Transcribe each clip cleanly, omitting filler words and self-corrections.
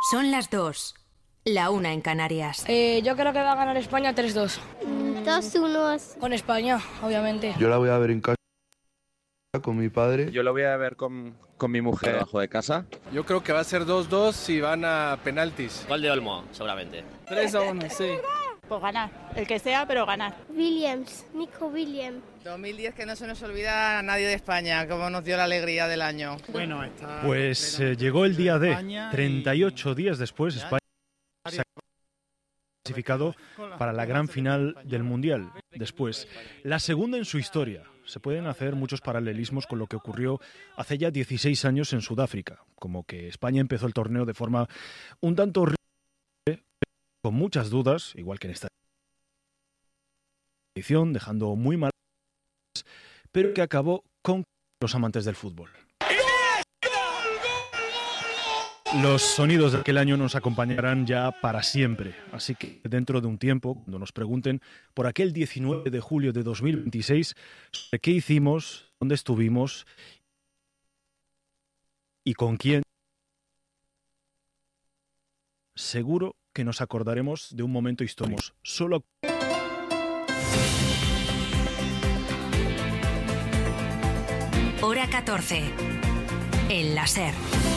Son las 2, la 1 en Canarias. Yo creo que va a ganar España 3-2. 2-1. Con España, obviamente. Yo la voy a ver en casa con mi padre. Yo lo voy a ver con mi mujer debajo de casa. Yo creo que va a ser 2-2 y van a penaltis. Gol de Olmo, seguramente. 3-1, sí. Pues ganar, el que sea, pero ganar. Williams, Nico Williams. 2010, que no se nos olvida a nadie de España, como nos dio la alegría del año. Bueno, pues llegó el día D. 38 días después, España se ha clasificado para la gran final del Mundial. Después, la segunda en su historia. Se pueden hacer muchos paralelismos con lo que ocurrió hace ya 16 años en Sudáfrica, como que España empezó el torneo de forma un tanto con muchas dudas, igual que en esta edición, dejando muy mal, pero que acabó con los amantes del fútbol. Los sonidos de aquel año nos acompañarán ya para siempre, así que dentro de un tiempo, cuando nos pregunten por aquel 19 de julio de 2026, sobre qué hicimos, dónde estuvimos y con quién, seguro que nos acordaremos de un momento histórico. Solo Hora 14, en la SER.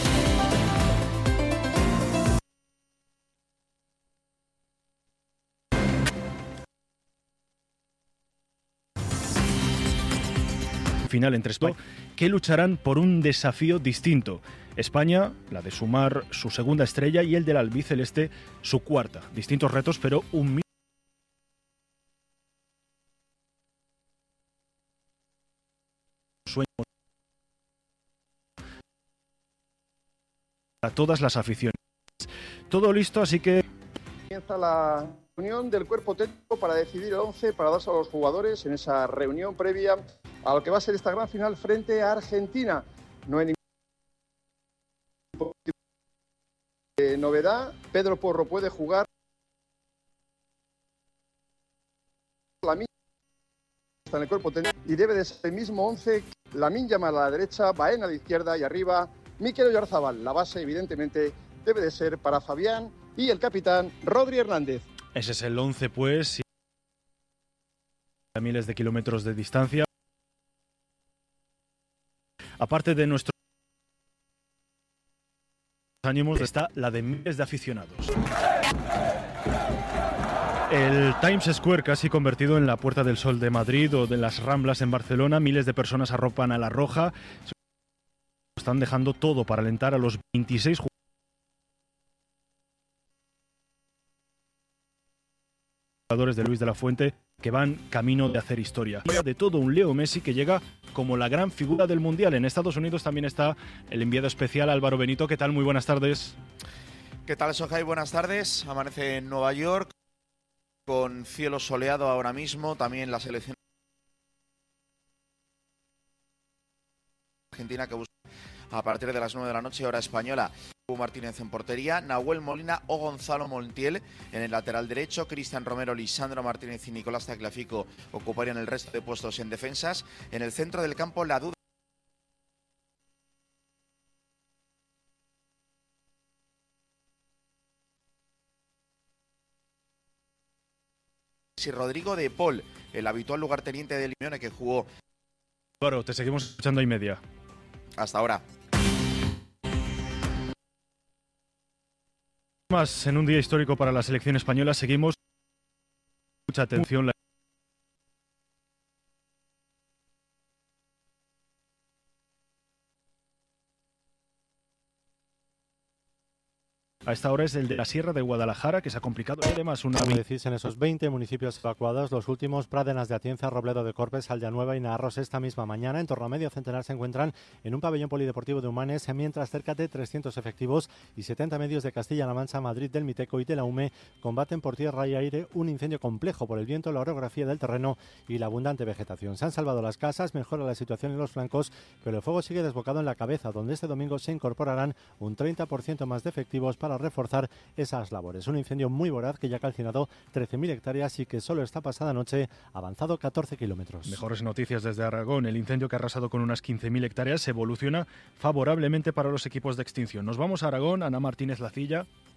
final entre España, que lucharán por un desafío distinto. España, la de sumar su segunda estrella, y el del albiceleste, su cuarta. Distintos retos, pero un mismo sueño para todas las aficiones. Todo listo, así que comienza la reunión del cuerpo técnico para decidir el 11 para darse a los jugadores en esa reunión previa a lo que va a ser esta gran final frente a Argentina. No hay ninguna novedad. Pedro Porro puede jugar. Lamine está en el cuerpo técnico y debe de ser el mismo 11. Lamine Yamal a la derecha, Baena a la izquierda y arriba Mikel Oyarzabal. La base, evidentemente, debe de ser para Fabián y el capitán Rodri Hernández. Ese es el 11, pues, a miles de kilómetros de distancia. Aparte de nuestros ánimos, está la de miles de aficionados. El Times Square, casi convertido en la Puerta del Sol de Madrid o de las Ramblas en Barcelona, miles de personas arropan a la roja. Están dejando todo para alentar a los 26 jugadores de Luis de la Fuente, que van camino de hacer historia. De todo un Leo Messi que llega como la gran figura del Mundial. En Estados Unidos también está el enviado especial Álvaro Benito. ¿Qué tal? Muy buenas tardes. ¿Qué tal, Sohai? Buenas tardes. Amanece en Nueva York con cielo soleado ahora mismo. También la selección argentina que busca a partir de las 9 de la noche, hora española. Hugo Martínez en portería, Nahuel Molina o Gonzalo Montiel en el lateral derecho, Cristian Romero, Lisandro Martínez y Nicolás Tagliafico ocuparían el resto de puestos en defensas. En el centro del campo, la duda si Rodrigo de Paul, el habitual lugarteniente del Limeone que jugó. Claro, te seguimos escuchando y media. Hasta ahora. Más en un día histórico para la selección española, seguimos. Mucha atención. A esta hora es el de la Sierra de Guadalajara, que se ha complicado. Y además, una decís, en esos 20 municipios evacuados, los últimos, Pradenas de Atienza, Robledo de Corpes, Aldeanueva y Narros, esta misma mañana. En torno a medio centenar se encuentran en un pabellón polideportivo de Humanes, mientras cerca de 300 efectivos y 70 medios de Castilla-La Mancha, Madrid, del Miteco y de la UME combaten por tierra y aire un incendio complejo por el viento, la orografía del terreno y la abundante vegetación. Se han salvado las casas, mejora la situación en los flancos, pero el fuego sigue desbocado en la cabeza, donde este domingo se incorporarán un 30% más de efectivos para reforzar esas labores. Un incendio muy voraz que ya ha calcinado 13.000 hectáreas y que solo esta pasada noche ha avanzado 14 kilómetros. Mejores noticias desde Aragón. El incendio, que ha arrasado con unas 15.000 hectáreas, evoluciona favorablemente para los equipos de extinción. Nos vamos a Aragón. Ana Martínez Lacilla.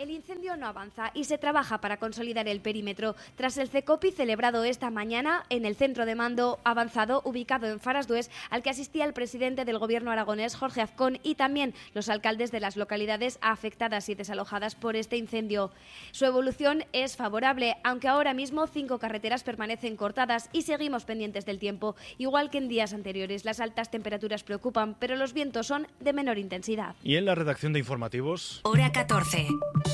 El incendio no avanza y se trabaja para consolidar el perímetro. Tras el CECOPI celebrado esta mañana en el centro de mando avanzado ubicado en Faras Dues, al que asistía el presidente del gobierno aragonés, Jorge Azcón, y también los alcaldes de las localidades afectadas y desalojadas por este incendio. Su evolución es favorable, aunque ahora mismo 5 carreteras permanecen cortadas y seguimos pendientes del tiempo. Igual que en días anteriores, las altas temperaturas preocupan, pero los vientos son de menor intensidad. Y en la redacción de informativos... Hora 14.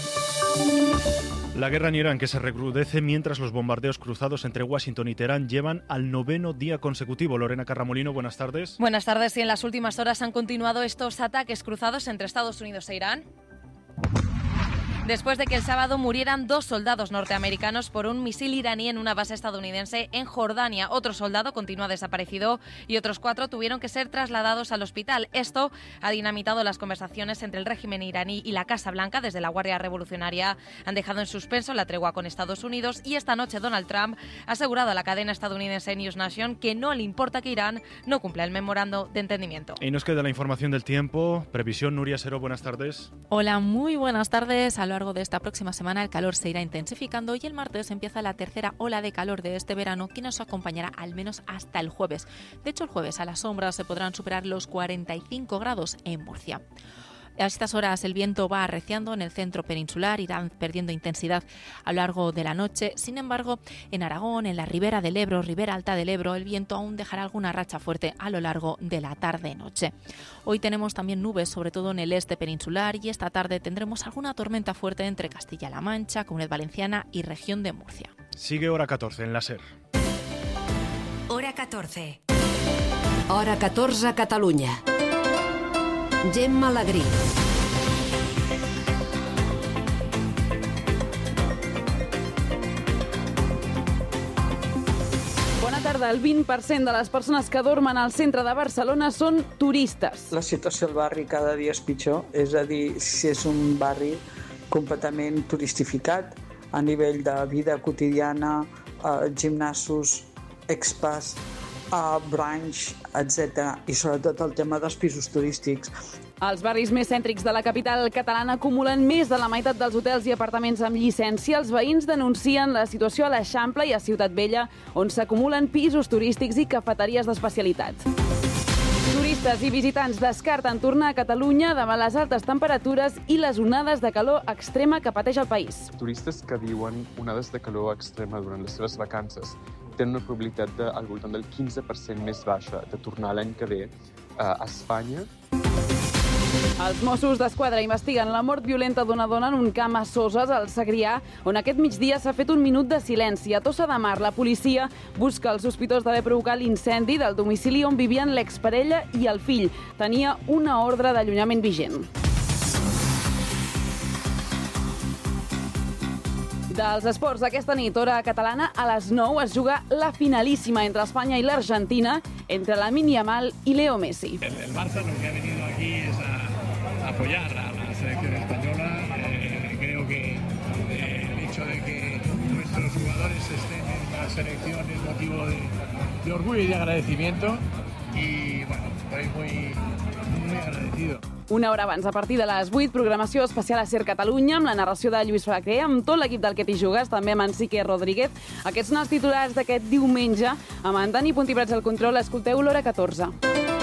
La guerra en Irán, que se recrudece mientras los bombardeos cruzados entre Washington y Teherán llevan al 9º día consecutivo. Lorena Carramolino, buenas tardes. Buenas tardes. Y en las últimas horas han continuado estos ataques cruzados entre Estados Unidos e Irán, después de que el sábado murieran 2 soldados norteamericanos por un misil iraní en una base estadounidense en Jordania. Otro soldado continúa desaparecido y otros 4 tuvieron que ser trasladados al hospital. Esto ha dinamitado las conversaciones entre el régimen iraní y la Casa Blanca. Desde la Guardia Revolucionaria han dejado en suspenso la tregua con Estados Unidos y esta noche Donald Trump ha asegurado a la cadena estadounidense News Nation que no le importa que Irán no cumpla el memorando de entendimiento. Y nos queda la información del tiempo. Previsión, Nuria Seró, buenas tardes. Hola, muy buenas tardes. A lo largo de esta próxima semana el calor se irá intensificando y el martes empieza la tercera ola de calor de este verano que nos acompañará al menos hasta el jueves. De hecho, el jueves a la sombra se podrán superar los 45 grados en Murcia. A estas horas el viento va arreciando en el centro peninsular, irán perdiendo intensidad a lo largo de la noche. Sin embargo, en Aragón, en la ribera del Ebro, ribera alta del Ebro, el viento aún dejará alguna racha fuerte a lo largo de la tarde-noche. Hoy tenemos también nubes, sobre todo en el este peninsular, y esta tarde tendremos alguna tormenta fuerte entre Castilla-La Mancha, Comunidad Valenciana y región de Murcia. Sigue hora 14 en la SER. Hora 14. Hora 14 a Catalunya. Gemma Alegrí. Bona tarda. El 20% de les persones que dormen al centre de Barcelona són turistes. La situació al barri cada dia és pitjor, és a dir, si és un barri completament turistificat a nivell de vida quotidiana, gimnasos, expats, branch, etc. I sobretot el tema dels pisos turístics. Els barris més cèntrics de la capital catalana acumulen més de la meitat dels hotels i apartaments amb llicència. Els veïns denuncien la situació a l'Eixample i a Ciutat Vella, on s'acumulen pisos turístics i cafeteries d'especialitat. Turistes i visitants descarten tornar a Catalunya davant les altes temperatures i les onades de calor extrema que pateix el país. Turistes que viuen onades de calor extrema durant les seves vacances tenen una probabilitat al voltant del 15% més baixa de tornar l'any que ve a Espanya. Els Mossos d'Esquadra investiguen la mort violenta d'una dona en un camp a Soses, al Segrià, on aquest migdia s'ha fet un minut de silenci. A Tossa de Mar, la policia busca el sospitós d'haver provocat l'incendi del domicili on vivien l'exparella i el fill. Tenia una ordre d'allunyament vigent. Dels esports d'aquesta nit, hora catalana, a les 9 es juga la finalíssima entre Espanya i l'Argentina, entre Lamine Yamal y Leo Messi. El Barça lo que ha venido aquí es a apoyar a la selección española. Creo que el hecho de que nuestros jugadores estén en la selección es motivo de orgullo y de agradecimiento. Y bueno, estoy muy agradecido. Una hora abans, a partir de les 8, programació especial a SER Catalunya, amb la narració de Lluís Flaquer, amb tot l'equip del Que t'hi jugues, també amb en Sique Rodríguez. Aquests són els titulars d'aquest diumenge. Amb en Dani Puntiprats al control, escolteu l'hora 14.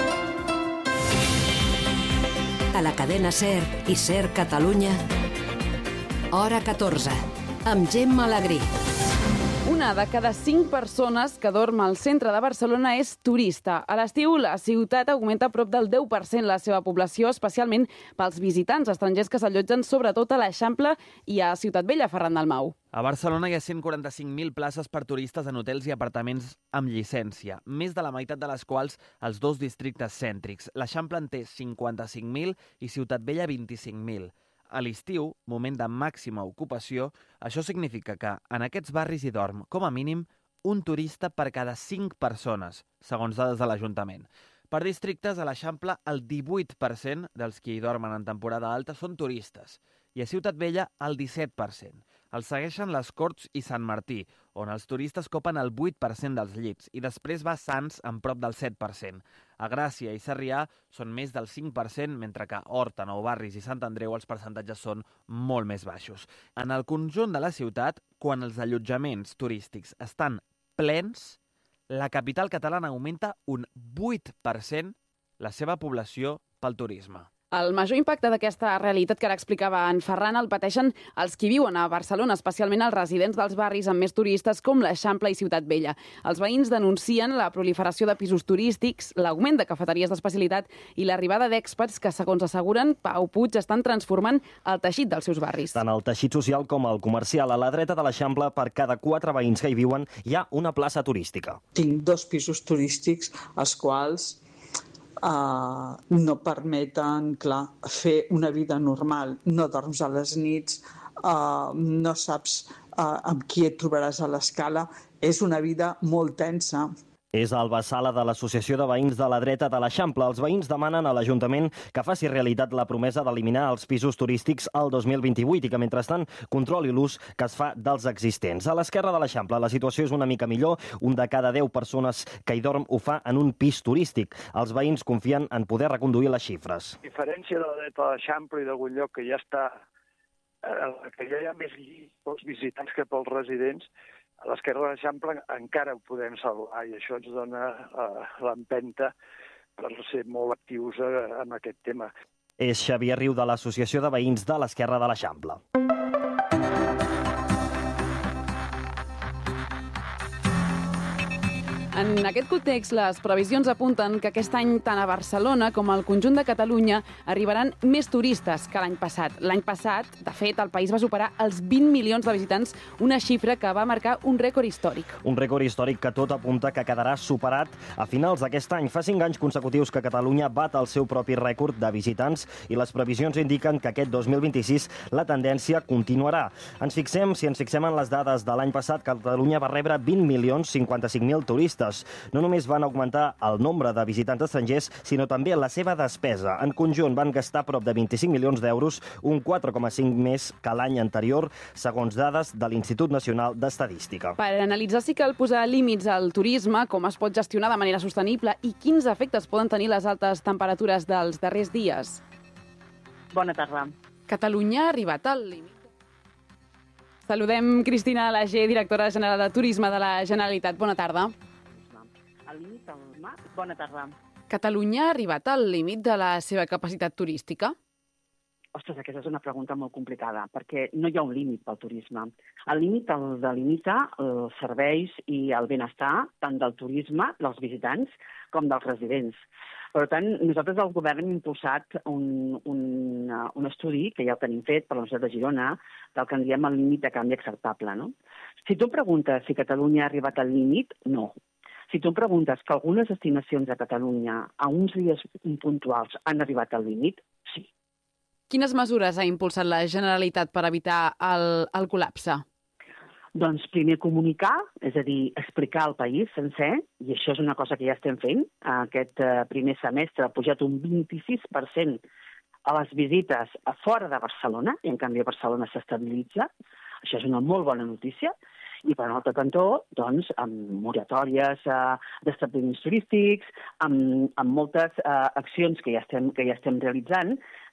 A la cadena SER i SER Catalunya, hora 14, amb Gemma Alegrí. Una de cada 5 persones que dorm al centre de Barcelona és turista. A l'estiu, la ciutat augmenta a prop del 10% la seva població, especialment pels visitants estrangers que s'allotgen sobretot a l'Eixample i a Ciutat Vella, Ferran Dalmau. A Barcelona hi ha 145.000 places per turistes en hotels i apartaments amb llicència, més de la meitat de les quals als 2 districtes cèntrics. L'Eixample en té 55.000 i Ciutat Vella 25.000. A l'estiu, moment de màxima ocupació, això significa que en aquests barris hi dorm, com a mínim, un turista per cada 5 persones, segons dades de l'Ajuntament. Per districtes, a l'Eixample, el 18% dels que hi dormen en temporada alta són turistes i a Ciutat Vella el 17%. Els segueixen les Corts i Sant Martí, on els turistes copen el 8% dels llits, i després va Sants amb prop del 7%. A Gràcia i Sarrià són més del 5%, mentre que a Horta, Nou Barris i Sant Andreu els percentatges són molt més baixos. En el conjunt de la ciutat, quan els allotjaments turístics estan plens, la capital catalana augmenta un 8% la seva població pel turisme. El major impacte d'aquesta realitat que ara explicava en Ferran el pateixen els qui viuen a Barcelona, especialment els residents dels barris amb més turistes com l'Eixample i Ciutat Vella. Els veïns denuncien la proliferació de pisos turístics, l'augment de cafeteries d'especialitat i l'arribada d'experts que, segons asseguren, Pau Puig, estan transformant el teixit dels seus barris. Tant el teixit social com el comercial. A la dreta de l'Eixample, per cada 4 veïns que hi viuen, hi ha una plaça turística. Tinc 2 pisos turístics, els quals no permeten, clar, fer una vida normal. No dorms a les nits, no saps amb qui et trobaràs a l'escala. És una vida molt tensa. És Alba Sala de l'Associació de Veïns de la Dreta de l'Eixample. Els veïns demanen a l'Ajuntament que faci realitat la promesa d'eliminar els pisos turístics al 2028 i que, mentrestant, controli l'ús que es fa dels existents. A l'esquerra de l'Eixample la situació és una mica millor. Un de cada 10 persones que hi dorm ho fa en un pis turístic. Els veïns confien en poder reconduir les xifres. A diferència de la dreta de l'Eixample i d'algun lloc que ja està, que ja hi ha més pels visitants que pels residents, a l'esquerra de l'Eixample encara ho podem salvar i això ens dona l'empenta per ser molt actius en aquest tema. És Xavier Riu de l'Associació de Veïns de l'Esquerra de l'Eixample. En aquest context, les previsions apunten que aquest any, tant a Barcelona com al conjunt de Catalunya, arribaran més turistes que l'any passat. L'any passat, de fet, el país va superar els 20 milions de visitants, una xifra que va marcar un rècord històric. Un rècord històric que tot apunta que quedarà superat a finals d'aquest any. Fa 5 anys consecutius que Catalunya bat el seu propi rècord de visitants i les previsions indiquen que aquest 2026 la tendència continuarà. Si ens fixem en les dades de l'any passat, Catalunya va rebre 20.055.000 turistes. No només van augmentar el nombre de visitants estrangers, sinó també la seva despesa. En conjunt van gastar prop de 25 milions d'euros, un 4,5 més que l'any anterior, segons dades de l'Institut Nacional d'Estadística. Per analitzar si cal posar límits al turisme, com es pot gestionar de manera sostenible i quins efectes poden tenir les altes temperatures dels darrers dies. Bona tarda. Catalunya ha arribat al límit. Saludem Cristina Alager, directora general de Turisme de la Generalitat. Bona tarda. Al límit del mar. Bona tarda. Catalunya ha arribat al límit de la seva capacitat turística? Ostres, aquesta és una pregunta molt complicada, perquè no hi ha un límit pel turisme. El límit el delimita els serveis i el benestar, tant del turisme, dels visitants, com dels residents. Per tant, nosaltres al govern hem impulsat un estudi, que ja el tenim fet per la Universitat de Girona, del que en diem el límit de canvi acceptable. No? Si tu preguntes si Catalunya ha arribat al límit, no. Si tu em preguntes que algunes destinacions a Catalunya a uns dies puntuals han arribat al límit, sí. Quines mesures ha impulsat la Generalitat per evitar el col·lapse? Doncs primer comunicar, és a dir, explicar al país sencer, i això és una cosa que ja estem fent. Aquest primer semestre ha pujat un 26% a les visites a fora de Barcelona, i en canvi a Barcelona s'estabilitza. Això és una molt bona notícia. I per un altre cantó, doncs, amb moratòries d'establiments turístics, amb moltes accions que ja estem realitzant,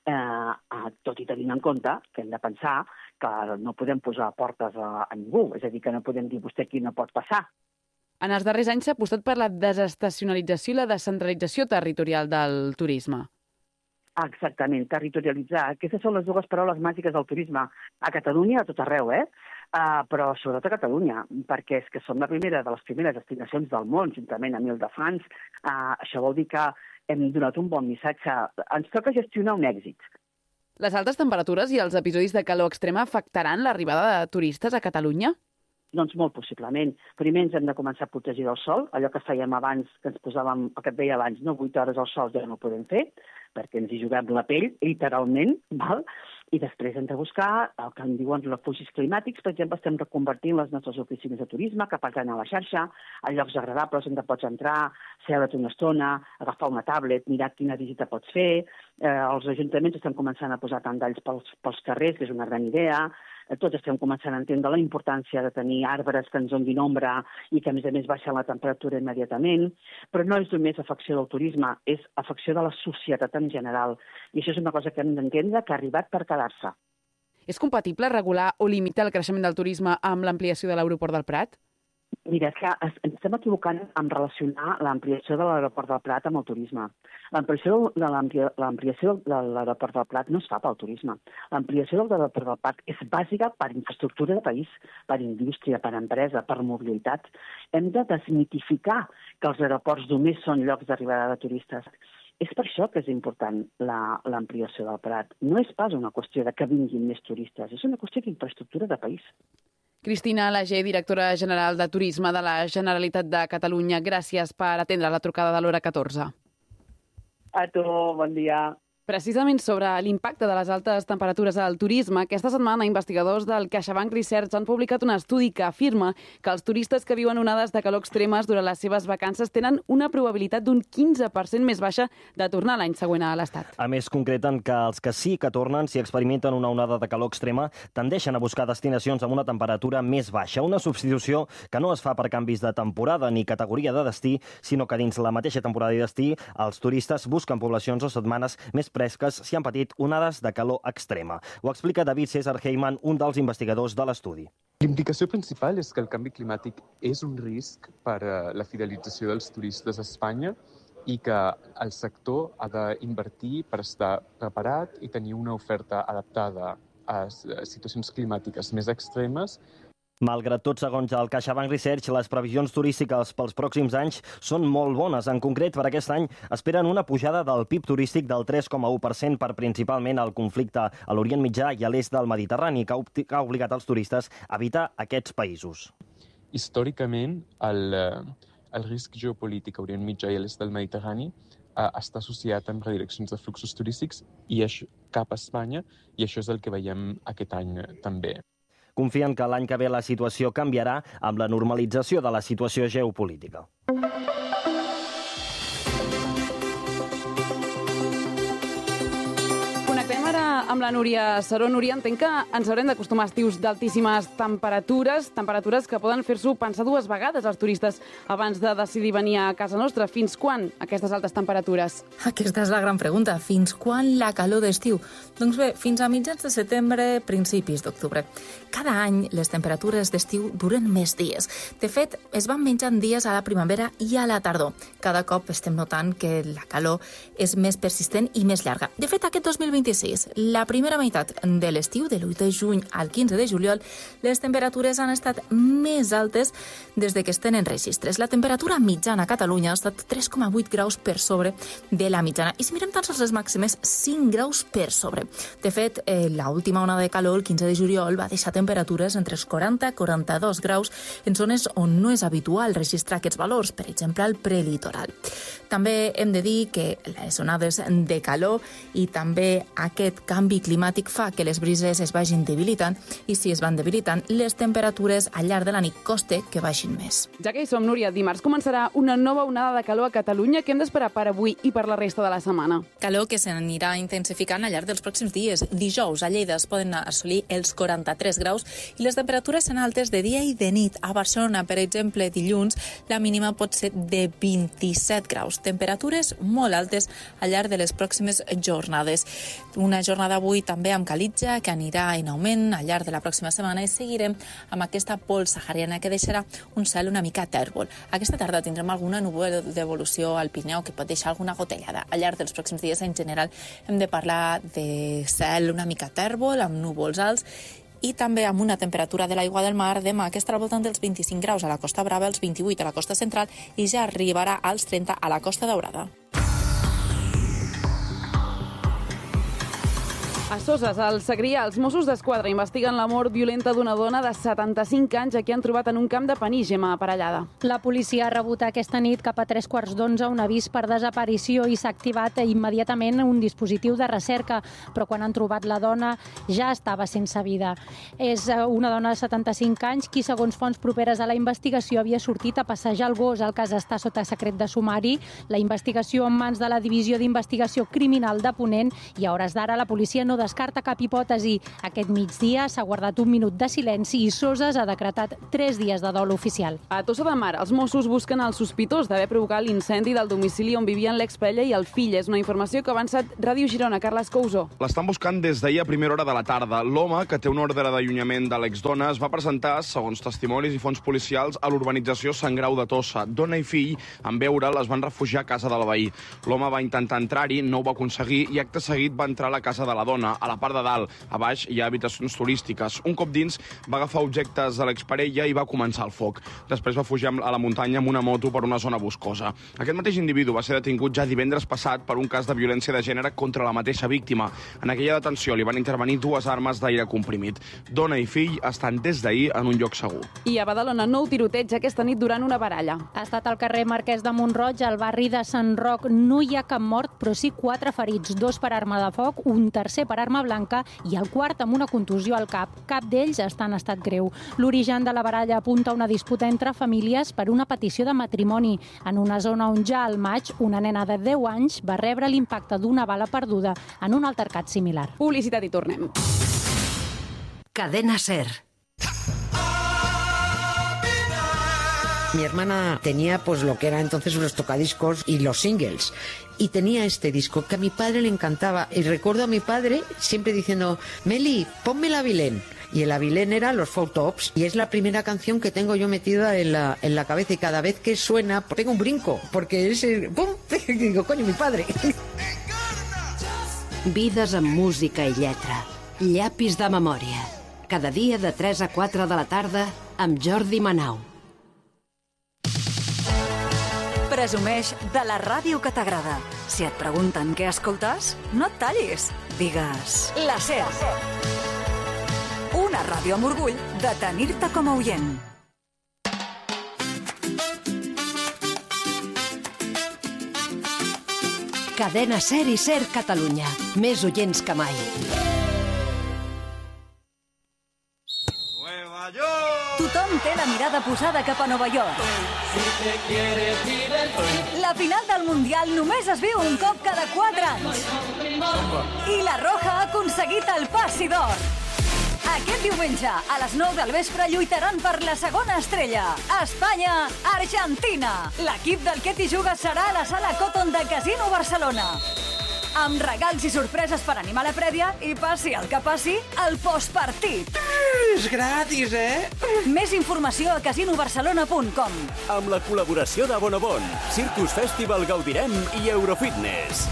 tot i tenint en compte que hem de pensar que no podem posar portes a ningú, és a dir, que no podem dir vostè aquí no pot passar. En els darrers anys s'ha apostat per la desestacionalització i la descentralització territorial del turisme. Exactament, territorialitzar. Aquestes són les dues paraules màgiques del turisme a Catalunya, a tot arreu, però sobretot a Catalunya, perquè és que som la primera de les primeres destinacions del món, juntament amb Ile-de-France. Això vol dir que hem donat un bon missatge. Ens toca gestionar un èxit. Les altes temperatures i els episodis de calor extrema afectaran l'arribada de turistes a Catalunya? Doncs molt possiblement. Primer ens hem de començar a protegir del sol, allò que fèiem abans, que ens posàvem, el que et deia abans, no 8 hores al sol ja no ho podem fer, perquè ens hi juguem la pell, literalment, val? I després hem de buscar el que en diuen refugis climàtics. Per exemple, estem reconvertint les nostres oficines de turisme que pertanyen a la xarxa, a llocs agradables on pots entrar, seure't una estona, agafar una tablet, mirar quina visita pots fer. Els ajuntaments estan començant a posar tendalls pels carrers, que és una gran idea. Tots estem començant a entendre la importància de tenir arbres que ens donin ombra i que, a més baixen la temperatura immediatament, però no és només afecció del turisme, és afecció de la societat en general. I això és una cosa que hem d'entendre que ha arribat per quedar-se. És compatible regular o limitar el creixement del turisme amb l'ampliació de l'aeroport del Prat? Mira, és que ens estem equivocant en relacionar l'ampliació de l'aeroport del Prat amb el turisme. L'ampliació de l'aeroport del Prat no es fa pel turisme. L'ampliació de l'aeroport del Prat és bàsica per infraestructura de país, per indústria, per empresa, per mobilitat. Hem de desmitificar que els aeroports només són llocs d'arribada de turistes. És per això que és important l'ampliació del Prat. No és pas una qüestió de que vinguin més turistes, és una qüestió d'infraestructura de país. Cristina Lager, directora general de Turisme de la Generalitat de Catalunya, gràcies per atendre la trucada de l'hora 14. A tu, bon dia. Precisament sobre l'impacte de les altes temperatures al turisme, aquesta setmana investigadors del CaixaBank Research han publicat un estudi que afirma que els turistes que viuen onades de calor extremes durant les seves vacances tenen una probabilitat d'un 15% més baixa de tornar l'any següent a l'Estat. A més, concreten que els que sí que tornen, si experimenten una onada de calor extrema, tendeixen a buscar destinacions amb una temperatura més baixa, una substitució que no es fa per canvis de temporada ni categoria de destí, sinó que dins la mateixa temporada i destí els turistes busquen poblacions o setmanes més fresques si han patit onades de calor extrema. Ho explica David César Heyman, un dels investigadors de l'estudi. L'implicació principal és que el canvi climàtic és un risc per a la fidelització dels turistes a Espanya i que el sector ha d'invertir per estar preparat i tenir una oferta adaptada a situacions climàtiques més extremes. Malgrat tot, segons el CaixaBank Research, les previsions turístiques pels pròxims anys són molt bones. En concret, per aquest any esperen una pujada del PIB turístic del 3,1% per principalment el conflicte a l'Orient Mitjà i a l'est del Mediterrani, que ha obligat els turistes a evitar aquests països. Històricament, el risc geopolític a Orient Mitjà i a l'est del Mediterrani està associat amb redireccions de fluxos turístics i cap a Espanya, i això és el que veiem aquest any també. Confien que l'any que ve la situació canviarà amb la normalització de la situació geopolítica. Connectem ara amb la Núria Saró. Núria, entenc que ens haurem d'acostumar a estius d'altíssimes temperatures que poden fer-s'ho pensar dues vegades als turistes abans de decidir venir a casa nostra. Fins quan aquestes altes temperatures? Aquesta és la gran pregunta. Fins quan la calor d'estiu? Doncs bé, fins a mitjans de setembre, principis d'octubre. Cada any les temperatures d'estiu duren més dies. De fet, es van menjant dies a la primavera i a la tardor. Cada cop estem notant que la calor és més persistent i més llarga. De fet, aquest 2026, la primera meitat de l'estiu, de l'8 de juny al 15 de juliol, les temperatures han estat més altes des que es tenen registres. La temperatura mitjana a Catalunya ha estat 3,8 graus per sobre de la mitjana. I si mirem tan sols les màximes, 5 graus per sobre. De fet, l'última onada de calor, el 15 de juliol, va deixar temperatures entre els 40 i 42 graus en zones on no és habitual registrar aquests valors, per exemple, al prelitoral. També hem de dir que les onades de calor i també aquest canvi climàtic fa que les brises es vagin debilitant i si es van debilitant, les temperatures al llarg de la nit costa que baixin més. Ja que hi som, Núria, dimarts començarà una nova onada de calor a Catalunya. Què hem d'esperar per avui i per la resta de la setmana? Calor que s'anirà intensificant al llarg dels pròxims dies. Dijous a Lleida es poden assolir els 43 graus i les temperatures seran altes de dia i de nit. A Barcelona, per exemple, dilluns, la mínima pot ser de 27 graus. Temperatures molt altes al llarg de les pròximes jornades. Una jornada avui també amb calitja que anirà en augment al llarg de la pròxima setmana i seguirem amb aquesta pols sahariana que deixarà un cel una mica tèrbol. Aquesta tarda tindrem alguna núvol d'evolució al Pirineu que pot deixar alguna gotellada. Al llarg dels pròxims dies, en general, hem de parlar de cel una mica tèrbol, amb núvols alts, i també amb una temperatura de l'aigua del mar demà que estarà al voltant dels 25 graus a la Costa Brava, els 28 a la costa central i ja arribarà als 30 a la Costa Daurada. A Soses, al Segrià, els Mossos d'Esquadra investiguen la mort violenta d'una dona de 75 anys a qui han trobat en un camp de panís, Gemma Aparellada. La policia ha rebut aquesta nit cap a 3:15 un avís per desaparició i s'ha activat immediatament un dispositiu de recerca, però quan han trobat la dona ja estava sense vida. És una dona de 75 anys qui, segons fonts properes a la investigació, havia sortit a passejar el gos. El cas està sota secret de sumari. La investigació en mans de la Divisió d'Investigació Criminal de Ponent i a hores d'ara la policia no descarta cap hipòtesi. Aquest migdia s'ha guardat un minut de silenci i Soses ha decretat 3 dies de dol oficial. A Tossa de Mar, els Mossos busquen el sospitós d'haver provocat l'incendi del domicili on vivien l'exparella i el fill. És una informació que ha avançat Ràdio Girona. Carles Couso. L'estan buscant des d'ahir a primera hora de la tarda. L'home, que té una ordre d'allunyament de l'exdona, es va presentar, segons testimonis i fonts policials, a l'urbanització Sant Grau de Tossa. Dona i fill, en veure'l, es van refugiar a casa del veí. L'home va intentar entrar-hi, no ho va aconseguir i acte seguit va entrar a la casa de la dona, a la part de dalt. A baix hi ha habitacions turístiques. Un cop dins va agafar objectes de l'exparella i va començar el foc. Després va fugir a la muntanya amb una moto per una zona boscosa. Aquest mateix individu va ser detingut ja divendres passat per un cas de violència de gènere contra la mateixa víctima. En aquella detenció li van intervenir 2 armes d'aire comprimit. Dona i fill estan des d'ahir en un lloc segur. I a Badalona, nou tiroteig aquesta nit durant una baralla. Ha estat al carrer Marquès de Mont-roig, al barri de Sant Roc. No hi ha cap mort, però sí 4 ferits, 2 per arma de foc, un tercer per arma blanca i el quart amb una contusió al cap. Cap d'ells està en estat greu. L'origen de la baralla apunta a una disputa entre famílies per una petició de matrimoni, en una zona on ja al maig una nena de 10 anys va rebre l'impacte d'una bala perduda en un altercat similar. Publicitat i tornem. Cadena SER. Mi hermana tenía pues lo que era entonces los tocadiscos y los singles. Y tenía este disco que a mi padre le encantaba. Y recuerdo a mi padre siempre diciendo, Meli, ponme el Avilén. Y el Avilén era los Four Tops. Y es la primera canción que tengo yo metida en la cabeza. Y cada vez que suena, pego un brinco. Porque es... ¡pum! Digo, coño, mi padre. Vides amb música i lletra. Llapis de memòria. Cada dia de 3 a 4 de la tarda amb Jordi Manau. Presumeix de la ràdio que t'agrada. Si et pregunten què escoltes, no et tallis. Digues la SER. Una ràdio amb orgull de tenir-te com a oient. Cadena SER i SER Catalunya. Més oients que mai. Tothom té la mirada posada cap a Nova York. La final del Mundial només es viu un cop cada 4 anys. I la Roja ha aconseguit el passi d'or. Aquest diumenge, a les 9 del vespre, lluitaran per la segona estrella. Espanya-Argentina. L'equip del que t'hi jugues serà a la sala Cotton de Casino Barcelona. Amb regals i sorpreses per animar la prèvia i passi el que passi, el postpartit. És gratis, eh? Més informació a casinobarcelona.com. Amb la col·laboració de Bonobon, Circus Festival Gaudirem i Eurofitness.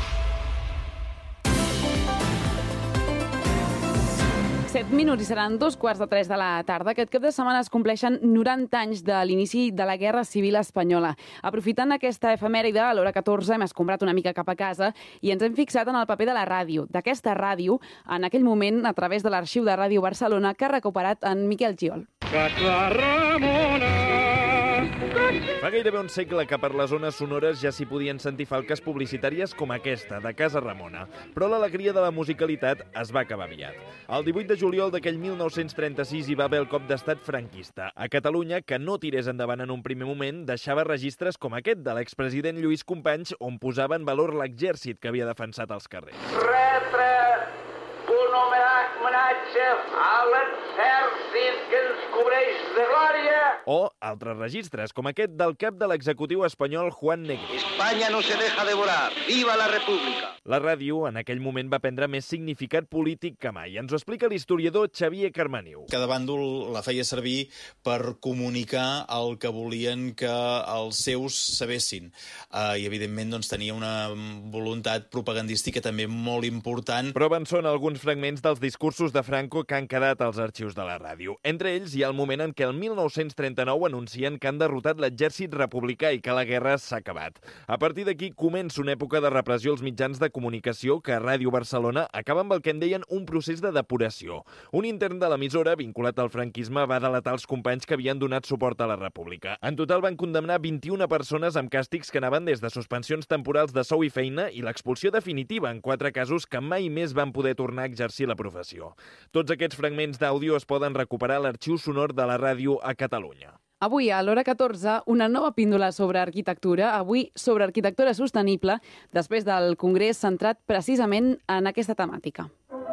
7 minuts i seran 2:15 de la tarda. Aquest cap de setmana es compleixen 90 anys de l'inici de la Guerra Civil Espanyola. Aprofitant aquesta efemèride, a l'hora 14 hem escombrat una mica cap a casa i ens hem fixat en el paper de la ràdio. D'aquesta ràdio, en aquell moment, a través de l'Arxiu de Ràdio Barcelona, que ha recuperat en Miquel Giol. Fa gairebé un segle que per les zones sonores ja s'hi podien sentir falques publicitàries com aquesta, de Casa Ramona. Però l'alegria de la musicalitat es va acabar aviat. El 18 de juliol d'aquell 1936 hi va haver el cop d'estat franquista. A Catalunya, que no tirés endavant en un primer moment, deixava registres com aquest de l'expresident Lluís Companys, on posava en valor l'exèrcit que havia defensat als carrers. Retre un homenatge a l'exèrcit que ens cobreix de glòria. O altres registres, com aquest del cap de l'executiu espanyol Juan Negrín. España no se deja devorar. ¡Viva la República! La ràdio en aquell moment va prendre més significat polític que mai. Ens ho explica l'historiador Xavier Carmaniu. Cada bàndol la feia servir per comunicar el que volien que els seus sabessin. I, evidentment, doncs, tenia una voluntat propagandística també molt important. Prova en són alguns fragments dels discursos de Franco que han quedat als arxius de la ràdio. Entre ells hi ha el moment en què el 1939 anuncien que han derrotat l'exèrcit republicà i que la guerra s'ha acabat. A partir d'aquí comença una època de repressió als mitjans de comunicació que a Ràdio Barcelona acaba amb el que en deien un procés de depuració. Un intern de l'emissora, vinculat al franquisme, va delatar els companys que havien donat suport a la República. En total van condemnar 21 persones amb càstigs que anaven des de suspensions temporals de sou i feina i l'expulsió definitiva en 4 casos que mai més van poder tornar a exercir la professió. Tots aquests fragments d'àudio es poden recuperar a l'Arxiu Sonor de la Ràdio a Catalunya. Avui, a l'hora 14, una nova píndola sobre arquitectura, avui sobre arquitectura sostenible, després del congrés centrat precisament en aquesta temàtica.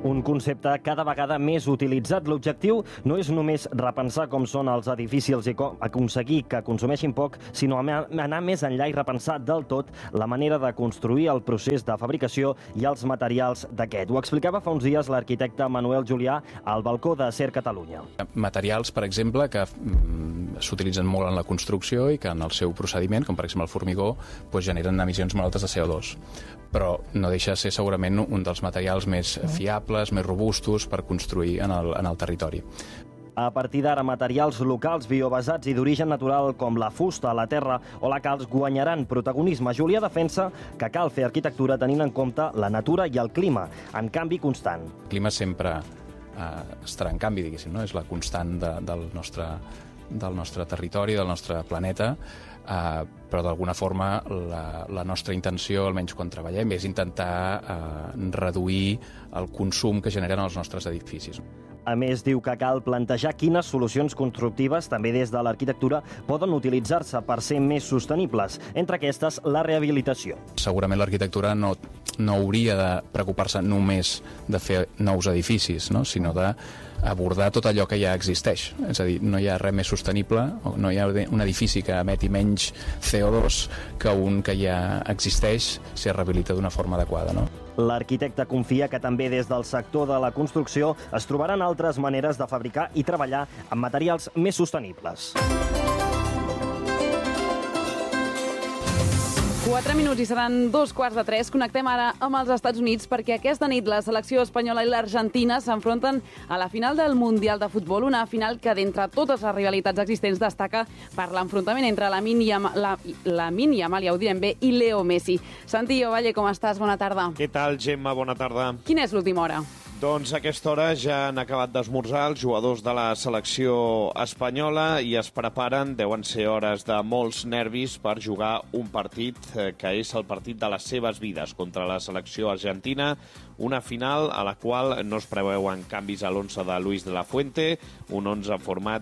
Un concepte cada vegada més utilitzat. L'objectiu no és només repensar com són els edificis i aconseguir que consumeixin poc, sinó anar més enllà i repensar del tot la manera de construir el procés de fabricació i els materials d'aquest. Ho explicava fa uns dies l'arquitecte Manuel Julià al balcó de Ser Catalunya. Materials, per exemple, que s'utilitzen molt en la construcció i que en el seu procediment, com per exemple el formigó, generen emissions molt altes de CO2. Però no deixa de ser segurament un dels materials més fiables, més robustos per construir en el territori. A partir d'ara, materials locals, biobasats i d'origen natural com la fusta, la terra o la calç guanyaran protagonisme. Julià defensa que cal fer arquitectura tenint en compte la natura i el clima, en canvi constant. El clima sempre estarà en canvi, diguéssim, no? És la constant del nostre territori, del nostre planeta, però d'alguna forma la nostra intenció, almenys quan treballem, és intentar reduir el consum que generen els nostres edificis. A més, diu que cal plantejar quines solucions constructives, també des de l'arquitectura, poden utilitzar-se per ser més sostenibles. Entre aquestes, la rehabilitació. Segurament l'arquitectura no hauria de preocupar-se només de fer nous edificis, no? Sinó d'abordar tot allò que ja existeix. És a dir, no hi ha res més sostenible, no hi ha un edifici que emeti menys CO2 que un que ja existeix si es rehabilita d'una forma adequada, no? L'arquitecte confia que també des del sector de la construcció es trobaran altres maneres de fabricar i treballar amb materials més sostenibles. 4 minuts i seran 2:15. Connectem ara amb els Estats Units perquè aquesta nit la selecció espanyola i l'Argentina s'enfronten a la final del Mundial de Futbol, una final que d'entre totes les rivalitats existents destaca per l'enfrontament entre Lamine Yamal, ja ho direm bé, i Leo Messi. Santi Ovalle, com estàs? Bona tarda. Què tal, Gemma? Bona tarda. Quina és l'última hora? Doncs a aquesta hora ja han acabat d'esmorzar els jugadors de la selecció espanyola i es preparen, deuen ser hores de molts nervis per jugar un partit que és el partit de les seves vides contra la selecció argentina, una final a la qual no es preveuen canvis a l'11 de Luis de la Fuente, un 11 format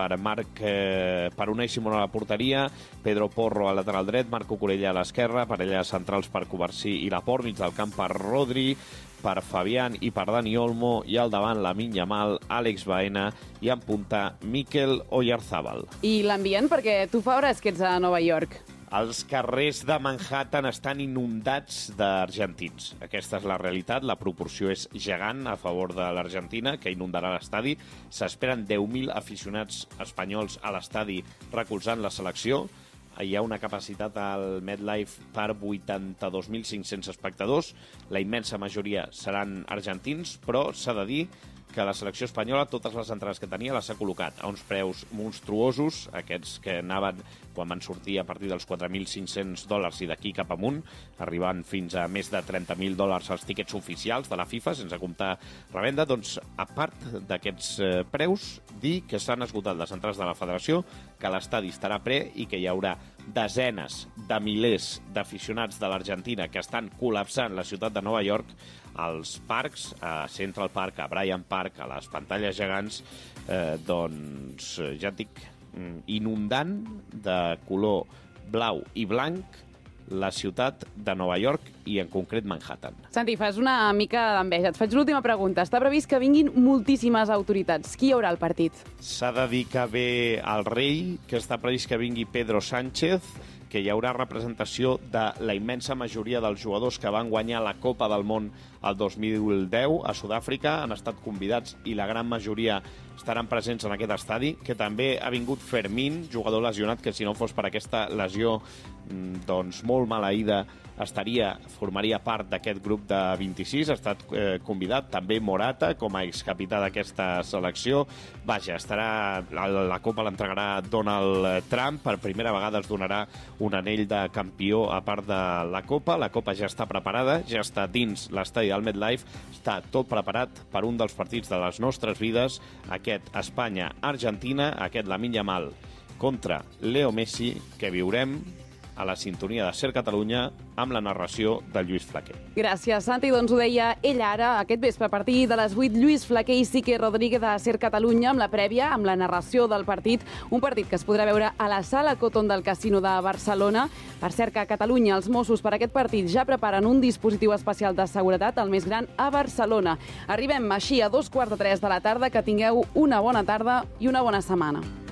per Unai Simón a la porteria, Pedro Porro al lateral dret, Marco Corella a l'esquerra, parelles centrals per Covarsí i Laporte, mig del camp per Rodri, per Fabián i per Dani Olmo, i al davant Lamine Yamal, Àlex Baena i en punta Mikel Oyarzabal. I l'ambient, perquè tu fa hores que ets a Nova York. Els carrers de Manhattan estan inundats d'argentins. Aquesta és la realitat, la proporció és gegant a favor de l'Argentina, que inundarà l'estadi. S'esperen 10.000 aficionats espanyols a l'estadi recolzant la selecció. Hi ha una capacitat al MetLife per 82.500 espectadors. La immensa majoria seran argentins, però s'ha de dir que la selecció espanyola, totes les entrades que tenia, les ha col·locat a uns preus monstruosos, aquests que anaven quan van sortir a partir dels $4.500 i d'aquí cap amunt, arribant fins a més de $30.000 els tíquets oficials de la FIFA, sense comptar revenda. Doncs, a part d'aquests preus, dir que s'han esgotat les entrades de la federació, que l'estadi estarà ple i que hi haurà desenes de milers d'aficionats de l'Argentina que estan col·lapsant la ciutat de Nova York als parcs, a Central Park, a Bryant Park, a les pantalles gegants, doncs, ja et dic, inundant de color blau i blanc la ciutat de Nova York i en concret Manhattan. Santi, fas una mica d'enveja. Et faig l'última pregunta. Està previst que vinguin moltíssimes autoritats. Qui hi haurà al partit? S'ha de dir que ve el rei, que està previst que vingui Pedro Sánchez, que hi haurà representació de la immensa majoria dels jugadors que van guanyar la Copa del Món el 2010 a Sud-àfrica. Han estat convidats i la gran majoria estaran presents en aquest estadi, que també ha vingut Fermín, jugador lesionat, que si no fos per aquesta lesió doncs molt maleïda formaria part d'aquest grup de 26, ha estat convidat també Morata com a excapità d'aquesta selecció. Vaja, la Copa l'entregarà Donald Trump, per primera vegada es donarà un anell de campió a part de la Copa ja està preparada, ja està dins l'estadi del MetLife, està tot preparat per un dels partits de les nostres vides, aquest Espanya-Argentina, aquest Lamine Yamal contra Leo Messi, que viurem a la sintonia de Ser Catalunya amb la narració de Lluís Flaquer. Gràcies, Santi. Doncs ho deia ell ara, aquest vespre a partir de les 8, Lluís Flaquer i Sique Rodríguez de Ser Catalunya amb la prèvia, amb la narració del partit, un partit que es podrà veure a la Sala Coton del Casino de Barcelona. Per cert que a Catalunya els Mossos per aquest partit ja preparen un dispositiu especial de seguretat, el més gran a Barcelona. Arribem així a 2:15 de la tarda. Que tingueu una bona tarda i una bona setmana.